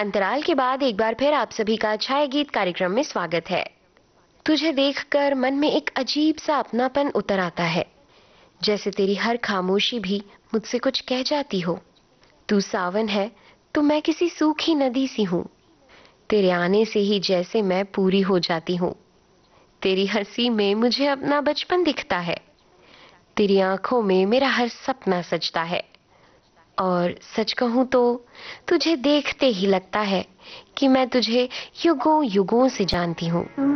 अंतराल के बाद एक बार फिर आप सभी का छाया गीत कार्यक्रम में स्वागत है। तुझे देखकर मन में एक अजीब सा अपनापन उतर आता है, जैसे तेरी हर खामोशी भी मुझसे कुछ कह जाती हो। तू सावन है तो मैं किसी सूखी नदी सी हूँ। तेरे आने से ही जैसे मैं पूरी हो जाती हूँ। तेरी हंसी में मुझे अपना बचपन दिखता है। तेरी आंखों में मेरा हर सपना सजता है। और सच कहूं तो तुझे देखते ही लगता है कि मैं तुझे युगों युगों से जानती हूँ।